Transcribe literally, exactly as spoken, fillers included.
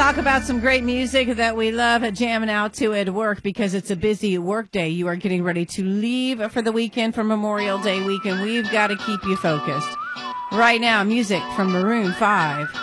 talk about some great music that we love jamming out to at work because it's a busy work day. You are getting ready to leave for the weekend for Memorial Day weekend. We've got to keep you focused. Right now, music from Maroon five.